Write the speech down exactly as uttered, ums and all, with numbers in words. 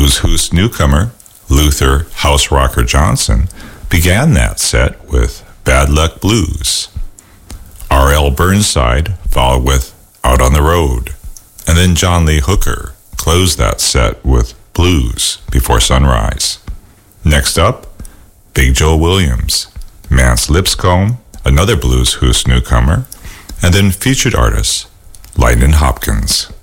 Blues Hoose newcomer Luther House Rocker Johnson began that set with Bad Luck Blues. R L Burnside followed with Out on the Road, and then John Lee Hooker closed that set with Blues Before Sunrise. Next up, Big Joe Williams, Mance Lipscomb, another Blues Hoose newcomer, and then featured artist Lightnin' Hopkins.